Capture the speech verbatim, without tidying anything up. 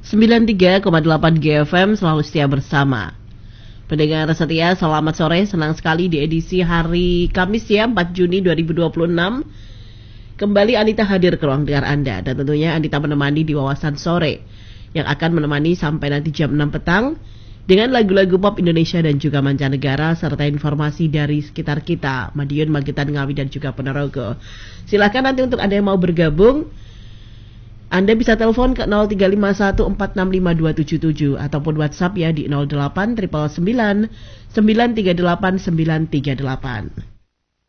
sembilan puluh tiga koma delapan G F M selalu setia bersama. Pendengar setia, selamat sore. Senang sekali di edisi hari Kamis ya, empat Juni dua ribu dua puluh enam. Kembali Anita hadir ke ruang dengar Anda. Dan tentunya Anita menemani di Wawasan Sore, yang akan menemani sampai nanti jam enam petang dengan lagu-lagu pop Indonesia dan juga mancanegara serta informasi dari sekitar kita, Madiun, Magetan, Ngawi dan juga Ponorogo. Silakan nanti untuk Anda yang mau bergabung, Anda bisa telepon ke nol tiga lima satu empat enam lima dua tujuh tujuh ataupun WhatsApp ya di nol delapan sembilan sembilan sembilan tiga delapan sembilan tiga delapan.